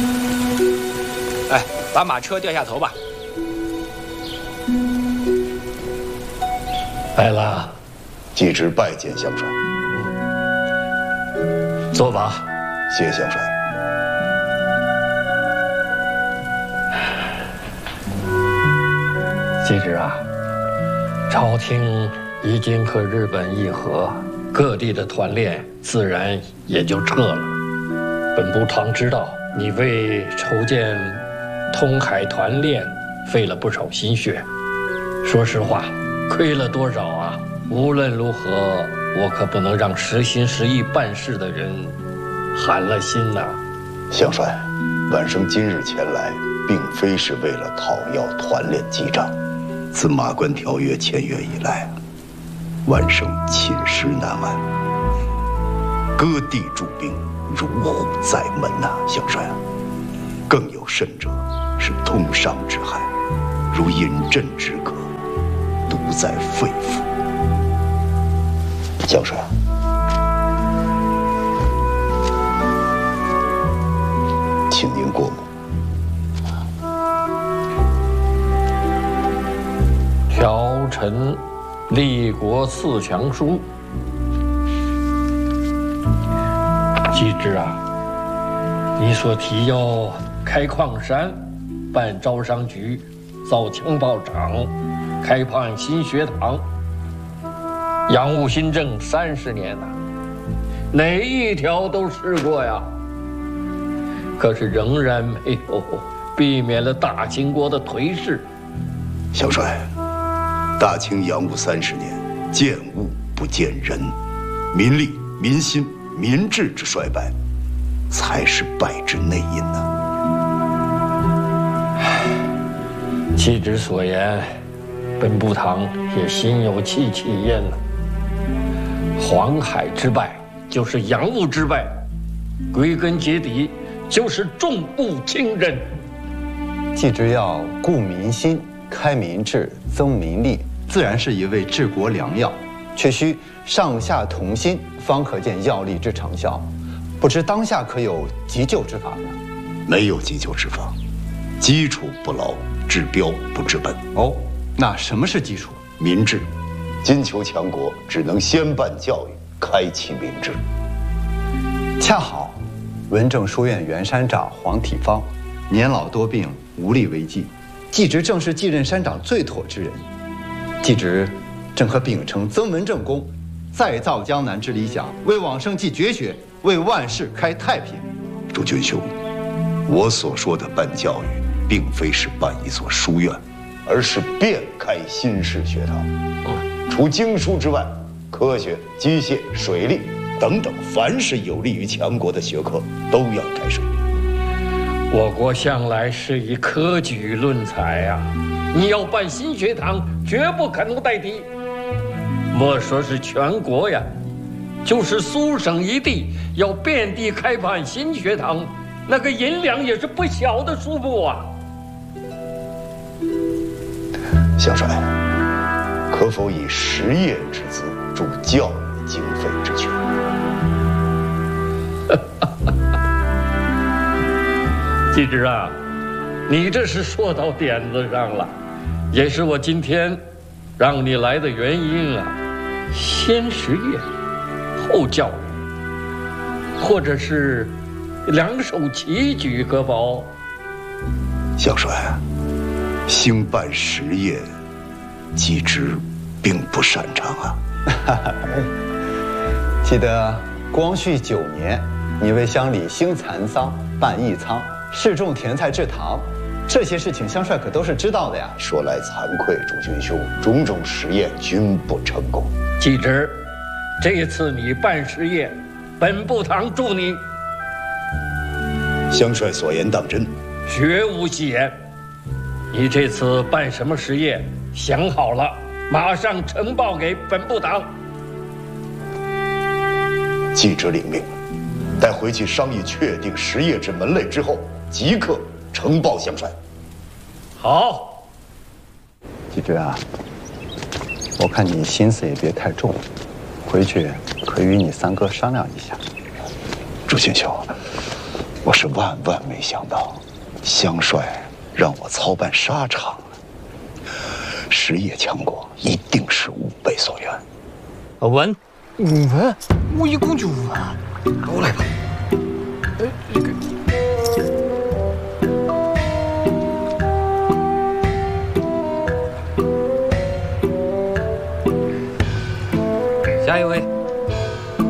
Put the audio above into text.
哎，把马车掉下头吧。 来了， 继职拜见相帅。 坐吧。 谢相帅。 继职啊，朝廷已经和日本议和，各地的团练自然也就撤了。本部堂知道你为筹建通海团练费了不少心血，说实话，亏了多少啊？无论如何，我可不能让实心实意办事的人寒了心呐。 相帅，晚生今日前来，并非是为了讨要团练记账。自马关条约签约以来，晚生寝食难安，各地驻兵如虎在门呐，相帅啊！更有甚者，是通商之害，如饮鸩止渴，毒在肺腑。相帅啊，请您过目。 条陈立国四强书。继职啊，你所提要开矿山、办招商局、造枪炮厂、开办新学堂，洋务新政30年了，哪一条都试过呀？可是仍然没有避免了大清国的颓势。 小帅，大清洋务30年，见物不见人，民力、民心、民智之衰败，才是败之内因呐。 继职所言，本部堂也心有戚焉呐。黄海之败就是洋务之败，归根结底就是重务轻人。 继职要固民心、开民智、增民力，自然是一味治国良药，却需上下同心，方可见药力之成效。不知当下可有急救之法呢？ 没有急救之法，基础不牢，治标不治本。 哦，那什么是基础？ 民治。今求强国，只能先办教育，开启民治。 恰好，文政书院原山长黄体芳年老多病，无力为继，继职正是继任山长最妥之人。继职正可秉承曾文正公再造江南之理想，为往圣继绝学，为万世开太平。 诸君兄，我所说的办教育，并非是办一所书院，而是遍开新式学堂。除经书之外，科学、机械、水利等等，凡是有利于强国的学科，都要开设。 我国向来是以科举论才啊，你要办新学堂，绝不可能代替。莫说是全国呀，就是苏省一地，要遍地开办新学堂，那个银两也是不小的数目啊。 相帅，可否以实业之资助教育经费之权？ 继职啊，你这是说到点子上了，也是我今天让你来的原因啊。先实业，后教育，或者是两手齐举，可否？ 相帅，兴办实业，继职并不擅长啊。 记得光绪9年，你为乡里兴蚕桑、办义仓、试种甜菜制糖，这些事情相帅可都是知道的呀。 说来惭愧，诸君兄，种种实验均不成功。 继职，这一次你办实业，本部堂祝你。 相帅所言当真？ 绝无戏言。你这次办什么实业，想好了，马上呈报给本部堂。 继职领命，待回去商议确定实业之门类之后，即刻呈报相帅。 好。 继职啊，我看你心思也别太重，回去可与你三哥商量一下。 朱先兄， 我是万万没想到，香帅让我操办沙场，实业强国一定是吾辈所愿。 5文 ，5文，我一共就5文，都来吧。 下一位。